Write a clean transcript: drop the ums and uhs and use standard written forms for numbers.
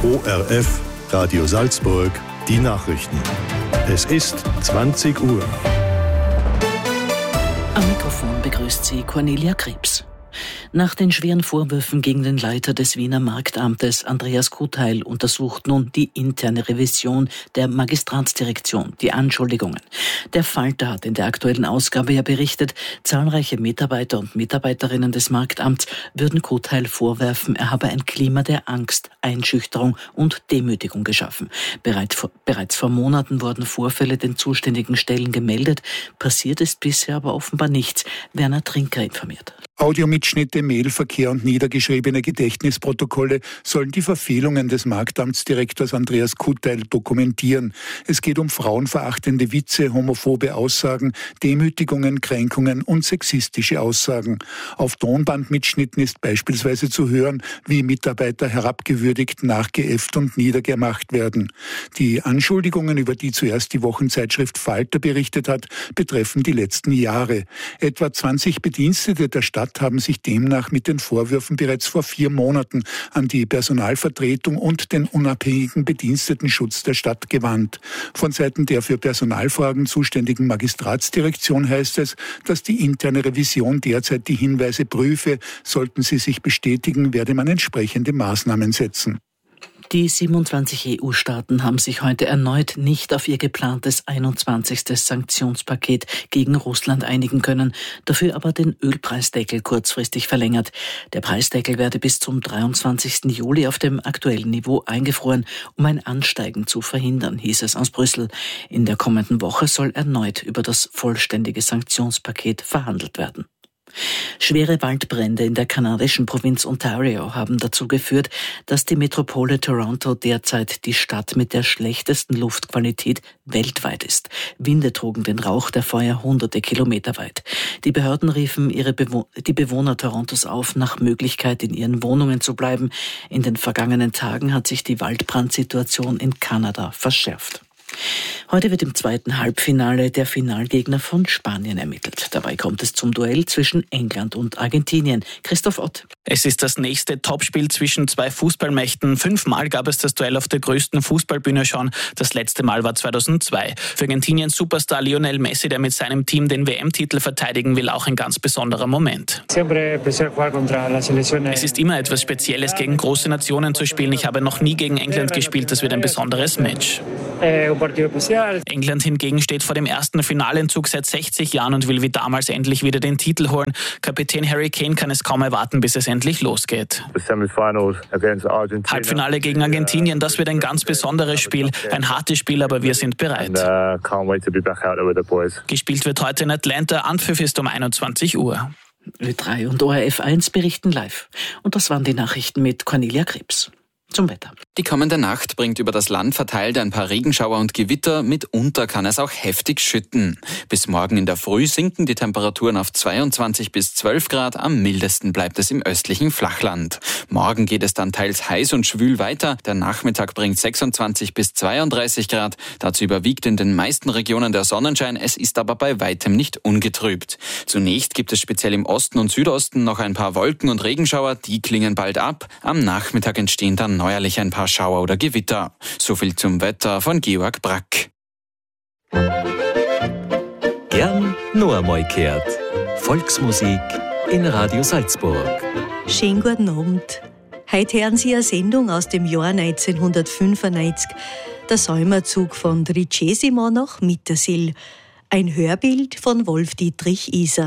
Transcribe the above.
ORF Radio Salzburg, die Nachrichten. Es ist 20 Uhr. Am Mikrofon begrüßt sie Cornelia Krebs. Nach den schweren Vorwürfen gegen den Leiter des Wiener Marktamtes, Andreas Kuteil, untersucht nun die interne Revision der Magistratsdirektion die Anschuldigungen. Der Falter hat in der aktuellen Ausgabe ja berichtet, zahlreiche Mitarbeiter und Mitarbeiterinnen des Marktamts würden Kuteil vorwerfen, er habe ein Klima der Angst, Einschüchterung und Demütigung geschaffen. Bereits vor Monaten wurden Vorfälle den zuständigen Stellen gemeldet, passiert ist bisher aber offenbar nichts. Werner Trinker informiert. Audiomitschnitte, Mailverkehr und niedergeschriebene Gedächtnisprotokolle sollen die Verfehlungen des Marktamtsdirektors Andreas Kuteil dokumentieren. Es geht um frauenverachtende Witze, homophobe Aussagen, Demütigungen, Kränkungen und sexistische Aussagen. Auf Tonbandmitschnitten ist beispielsweise zu hören, wie Mitarbeiter herabgewürdigt, nachgeäfft und niedergemacht werden. Die Anschuldigungen, über die zuerst die Wochenzeitschrift Falter berichtet hat, betreffen die letzten Jahre. Etwa 20 Bedienstete der Stadt haben sich demnach mit den Vorwürfen bereits vor 4 Monaten an die Personalvertretung und den unabhängigen Bedienstetenschutz der Stadt gewandt. Von Seiten der für Personalfragen zuständigen Magistratsdirektion heißt es, dass die interne Revision derzeit die Hinweise prüfe. Sollten sie sich bestätigen, werde man entsprechende Maßnahmen setzen. Die 27 EU-Staaten haben sich heute erneut nicht auf ihr geplantes 21. Sanktionspaket gegen Russland einigen können, dafür aber den Ölpreisdeckel kurzfristig verlängert. Der Preisdeckel werde bis zum 23. Juli auf dem aktuellen Niveau eingefroren, um ein Ansteigen zu verhindern, hieß es aus Brüssel. In der kommenden Woche soll erneut über das vollständige Sanktionspaket verhandelt werden. Schwere Waldbrände in der kanadischen Provinz Ontario haben dazu geführt, dass die Metropole Toronto derzeit die Stadt mit der schlechtesten Luftqualität weltweit ist. Winde trugen den Rauch der Feuer hunderte Kilometer weit. Die Behörden riefen die Bewohner Torontos auf, nach Möglichkeit in ihren Wohnungen zu bleiben. In den vergangenen Tagen hat sich die Waldbrandsituation in Kanada verschärft. Heute wird im zweiten Halbfinale der Finalgegner von Spanien ermittelt. Dabei kommt es zum Duell zwischen England und Argentinien. Christoph Ott. Es ist das nächste Topspiel zwischen zwei Fußballmächten. 5-mal gab es das Duell auf der größten Fußballbühne schon. Das letzte Mal war 2002. Für Argentiniens Superstar Lionel Messi, der mit seinem Team den WM-Titel verteidigen will, auch ein ganz besonderer Moment. Es ist immer etwas Spezielles, gegen große Nationen zu spielen. Ich habe noch nie gegen England gespielt. Das wird ein besonderes Match. England hingegen steht vor dem ersten Finaleentzug seit 60 Jahren und will wie damals endlich wieder den Titel holen. Kapitän Harry Kane kann es kaum erwarten, bis es endlich losgeht. Halbfinale gegen Argentinien, das wird ein ganz besonderes Spiel. Ein hartes Spiel, aber wir sind bereit. Gespielt wird heute in Atlanta. Anpfiff ist um 21 Uhr. Ö3 und ORF 1 berichten live. Und das waren die Nachrichten mit Cornelia Krebs. Zum Wetter. Die kommende Nacht bringt über das Land verteilt ein paar Regenschauer und Gewitter. Mitunter kann es auch heftig schütten. Bis morgen in der Früh sinken die Temperaturen auf 22 bis 12 Grad. Am mildesten bleibt es im östlichen Flachland. Morgen geht es dann teils heiß und schwül weiter. Der Nachmittag bringt 26 bis 32 Grad. Dazu überwiegt in den meisten Regionen der Sonnenschein. Es ist aber bei weitem nicht ungetrübt. Zunächst gibt es speziell im Osten und Südosten noch ein paar Wolken und Regenschauer. Die klingen bald ab. Am Nachmittag entstehen dann neuerlich ein paar Schauer oder Gewitter. So viel zum Wetter von Georg Brack. Gern noch einmal gehört. Volksmusik in Radio Salzburg. Schönen guten Abend. Heute hören Sie eine Sendung aus dem Jahr 1995. Der Säumerzug von Tricesimo nach Mittersill. Ein Hörbild von Wolf-Dietrich Iser.